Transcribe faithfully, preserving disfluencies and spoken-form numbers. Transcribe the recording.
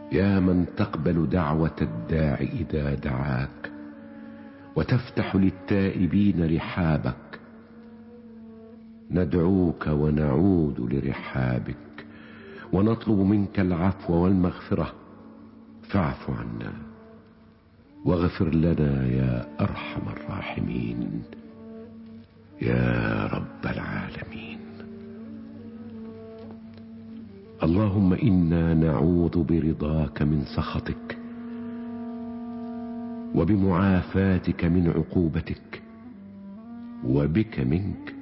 يا من تقبل دعوة الداع إذا دعاك، وتفتح للتائبين رحابك، ندعوك ونعود لرحابك ونطلب منك العفو والمغفرة، فاعف عنا واغفر لنا يا أرحم الراحمين يا رب العالمين. اللهم إنا نعوذ برضاك من سخطك، وبمعافاتك من عقوبتك، وبك منك